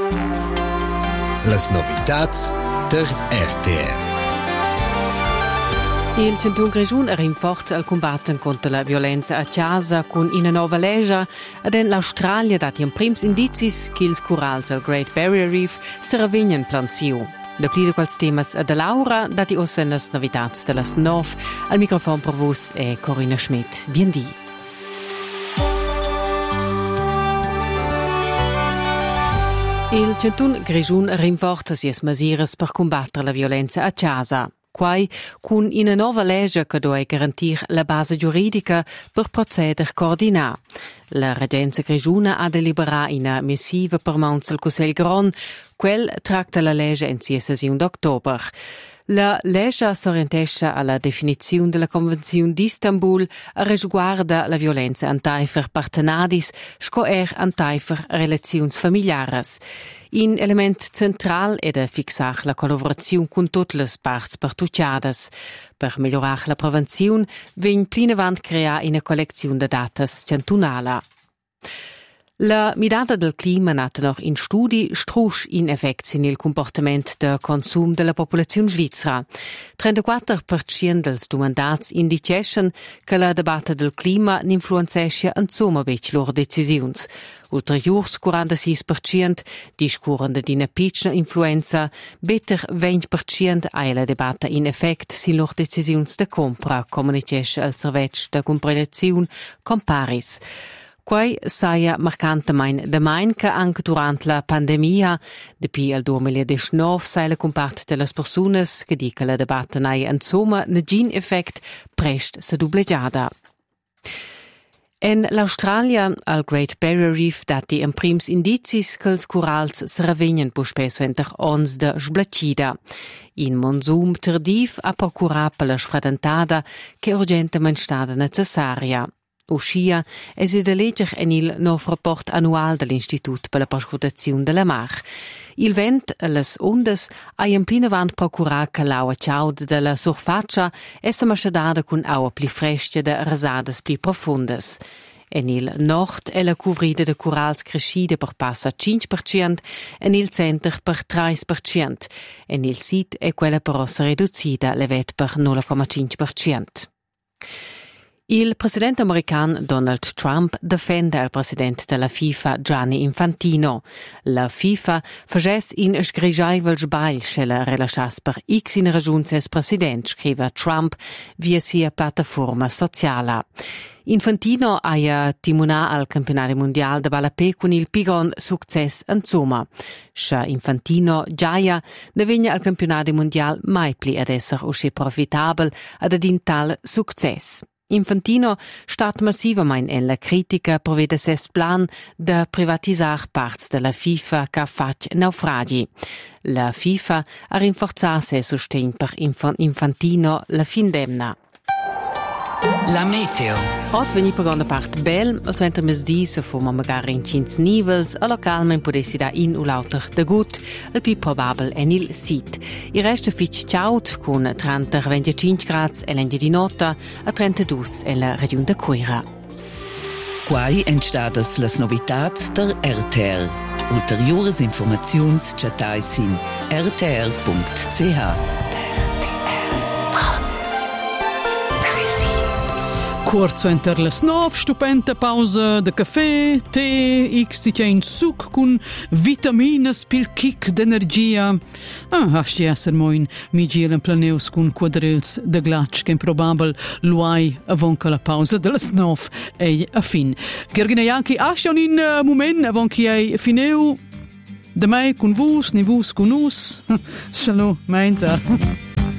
Las novitats der RTR. Il Centun Grischun rinforza il combattere contro la violenza a casa con una nuova legge ed in l'Australia dati in prims indicis che il corals al Great Barrier Reef si ravvignan planziu. Da plide quals temas da Laura dati ossen las novitats de las 9 al microfono per vos è Corinna Schmidt. Biendi. Il Centun Grischun rinforza sies misures per combattere la violenza a casa. Quai con una nuova legge che deve garantire la base giuridica per procedere coordinare. La Regenza Grischuna ha deliberato una missiva per mans al Consiglio Gron, quel tratta la legge in sessione d'ottobre. La legge s'orientasce alla definizione della Convenzione di Istanbul a riguarda la violenza antaifer partenadis, scoer antaifer relazioni familiares. Un element central è da fixare la collaborazione con tutte le parti pertucciadas. Per migliorare la prevenzione, viene plinavant creare una collezione di dati cantonale. La midata del clima nata noch in studi strusch in effects in il comportamento de consum della popolazione svizzera. 34% dels domandats indicescen che la debatta del clima n'influenzesce insomma bec loro decisions. Ulteriors 46% discurrende d'ina pitchna influenza, better 20% ai la debatta in effect sin loro decisions de compra, comunicesce al servetsch de compredazione Comparis. Quai saia marcantemein de main che anche durante la pandemia, depi al 2019, sai la compart de las personas che dica la debatta nai insomma negin effect prest se dubleggiada. En l'Australia, al Great Barrier Reef, dati in prims indicis che els corals se ravegnen po spesso enter ons de sblaccida. In monsum tardiv ha procurato per la sfradentada che urgentemente stada necessaria. Uscia è da leggere in il nuovo rapport annuale dell'Istituto per la Prospettazione della Mar. Il vent e le ondes hanno plinavant procurato che l'acqua ciauda della surfaccia essa masciadada con acqua più fresca e rasades più profondes. In il nord è la covrida de corals crescida per passa 5%, in il centro per 3%, in il sud è quella però ridotta levet per 0,5%. Il presidente americano Donald Trump difende il presidente della FIFA Gianni Infantino. La FIFA facesse in sgrigiaivel sbaglio se la rilasciasse per X in ragione ses president, scrive Trump via sia piattaforma sociale. Infantino ha timonato al campionato mondiale de ballapè con il pigon successo insomma. Se Infantino giaia ne vegna al campionato mondiale mai pli ad essere usci profitabile ad un tal successo. Infantino stat massivamente in la critica per vede ses plan de privatisar parts della FIFA che fac naufragi. La FIFA ha rinforzato se sostegno per Infantino la fin demna. La meteo. Oggi veni per una parte bel, al centro mesdì se forma magari in 5 nivels, a localmente potessi da in o lauter de gut, il più probabile è nel sit. Il resto fitch ciaut con 30-25 gradi e l'endia di notte a 32 nella regione de Cuira. Quai entstadas las novitats der RTR. Ulteriores informazions chatais in rtr.ch. Corso enter las 9, stupenda pausa de caffè, tè, in suc con vitaminas pil kick d'energia. Hast esser moin mi gielen planeus con quadrils de glatsch che improbabel luai avonca la pausa de las 9 e a fin. Gergine Janki hast in moment avonca ei fineu de mai con vus, ni vus con us. Shalom, meinza.